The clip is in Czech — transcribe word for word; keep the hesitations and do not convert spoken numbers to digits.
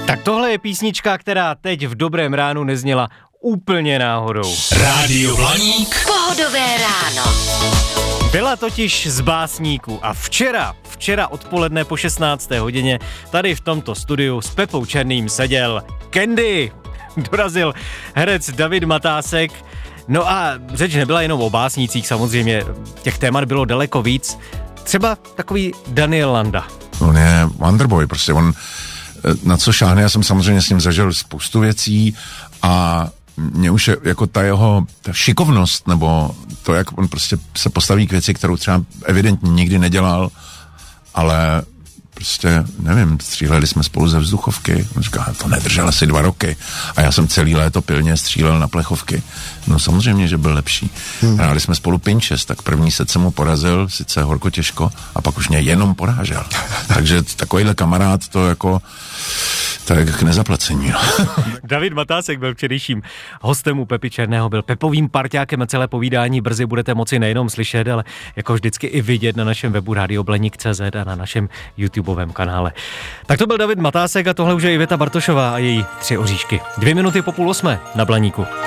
Tak tohle je písnička, která teď v dobrém ránu nezněla úplně náhodou. Rádio Blaník. Pohodové ráno. Byla totiž z básníků a včera, včera odpoledne po šestnácté hodině tady v tomto studiu s Pepou Černým seděl Candy. Dorazil herec David Matásek. No a řeč nebyla jenom o básnících, samozřejmě těch témat bylo daleko víc. Třeba takový Daniel Landa. On je Wonderboy, prostě on na co šáhne, já jsem samozřejmě s ním zažil spoustu věcí a mě už je, jako ta jeho ta šikovnost, nebo to, jak on prostě se postaví k věci, kterou třeba evidentně nikdy nedělal, ale prostě, nevím, stříleli jsme spolu ze vzduchovky. On říká, to nedržel asi dva roky. A já jsem celý léto pilně střílel na plechovky. No samozřejmě, že byl lepší. Hmm. Hráli jsme spolu pinčes, tak první set jsem mu porazil, sice horko těžko, a pak už mě jenom porážel. Takže takovýhle kamarád, to jako, to je k nezaplacení. No. David Matásek byl včerejším hostem u Pepy Černého, byl Pepovým parťákem a celé povídání brzy budete moci nejenom slyšet, ale jako vždycky i vidět na našem webu radio blaník tečka cé zet a na našem YouTubeovém kanále. Tak to byl David Matásek a tohle už je Iveta Bartošová a její tři oříšky. Dvě minuty po půl osmé na Blaníku.